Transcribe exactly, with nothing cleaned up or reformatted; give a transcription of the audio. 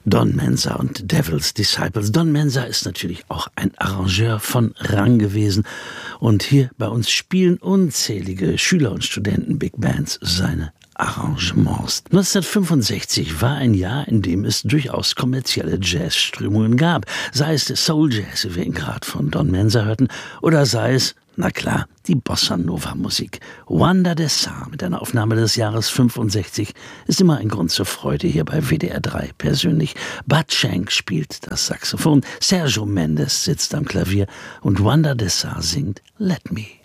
Don Mensa und Devil's Disciples. Don Mensa ist natürlich auch ein Arrangeur von Rang gewesen. Und hier bei uns spielen unzählige Schüler und Studenten Big Bands seine Arrangements. neunzehnhundertfünfundsechzig war ein Jahr, in dem es durchaus kommerzielle Jazzströmungen gab. Sei es der Soul Jazz, wie wir ihn gerade von Don Mensa hörten, oder sei es, na klar, die Bossa-Nova-Musik. Wanda de Sa mit einer Aufnahme des Jahres fünfundsechzig ist immer ein Grund zur Freude hier bei W D R drei persönlich. Bud Shank spielt das Saxophon, Sergio Mendes sitzt am Klavier und Wanda de Sa singt Let Me.